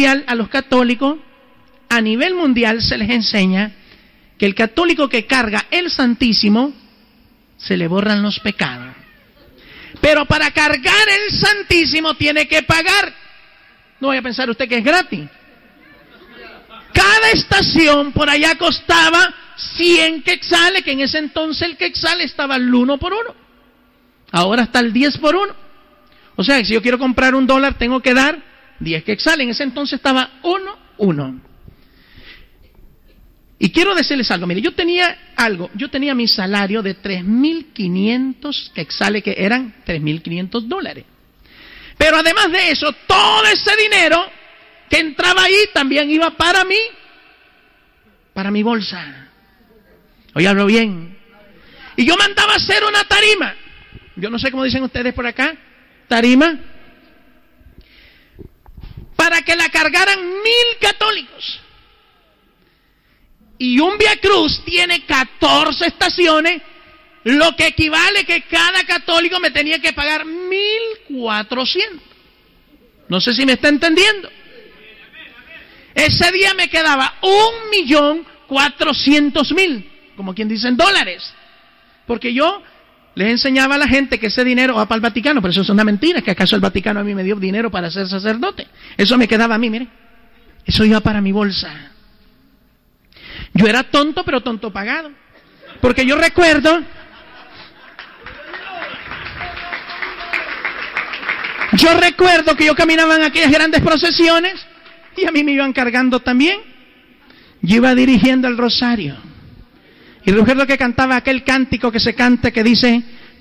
mundial, a los católicos, a nivel mundial se les enseña que el católico que carga el Santísimo, se le borran los pecados. Pero para cargar el Santísimo tiene que pagar. No vaya a pensar usted que es gratis. Cada estación por allá costaba 100 quetzales, que en ese entonces el quetzal estaba al 1 por 1. Ahora está al 10 por 1. O sea, que si yo quiero comprar $1, tengo que dar 10 quetzales. En ese entonces estaba 1. Y quiero decirles algo. Mire, yo tenía mi salario de 3.500 quetzales, que eran $3.500. Pero además de eso, todo ese dinero que entraba ahí también iba para mí, para mi bolsa. Oye, hablo bien. Y yo mandaba hacer una tarima. Yo no sé cómo dicen ustedes por acá. Tarima. Para que la cargaran 1.000 católicos. Y un Vía Cruz tiene 14 estaciones, lo que equivale que cada católico me tenía que pagar 1.400. No sé si me está entendiendo. Ese día me quedaba 1.400.000, como quien dice en dólares. Porque yo les enseñaba a la gente que ese dinero va para el Vaticano, pero eso es una mentira, que acaso el Vaticano a mí me dio dinero para ser sacerdote. Eso me quedaba a mí, mire. Eso iba para mi bolsa. Yo era tonto, pero tonto pagado. Porque yo recuerdo que yo caminaba en aquellas grandes procesiones y a mí me iban cargando también. Yo iba dirigiendo el rosario. Y recuerdo que cantaba aquel cántico que se canta que dice: